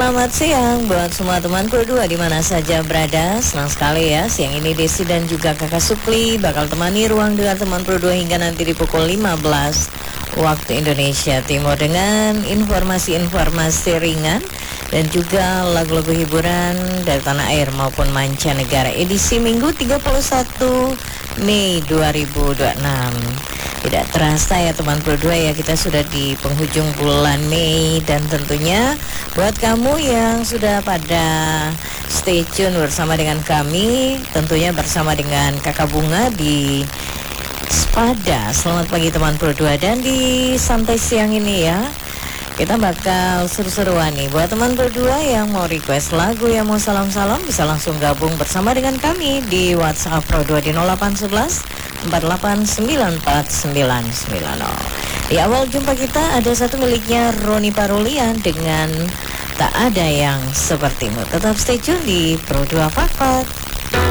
selamat siang buat semua teman Pro 2 di mana saja berada. Senang sekali ya, siang ini Desi dan juga Kakak Supli bakal temani ruang dengan teman Pro 2 hingga nanti di pukul 15 waktu Indonesia Timur dengan informasi-informasi ringan dan juga lagu-lagu hiburan dari tanah air maupun mancanegara. Edisi Minggu 31 Mei 2026. Tidak terasa ya teman Pro 2 ya, kita sudah di penghujung bulan Mei. Dan tentunya buat kamu yang sudah pada stay tune bersama dengan kami, tentunya bersama dengan Kakak Bunga di Spada. Selamat pagi teman Pro 2. Dan di santai siang ini ya, kita bakal seru-seruan nih. Buat teman Pro 2 yang mau request lagu, yang mau salam-salam, bisa langsung gabung bersama dengan kami di WhatsApp Pro 2 di 0811 4894990. Di awal jumpa kita ada satu miliknya Roni Parulian dengan Tak Ada Yang Sepertimu. Tetap stay tune di Pro 2 Fakot.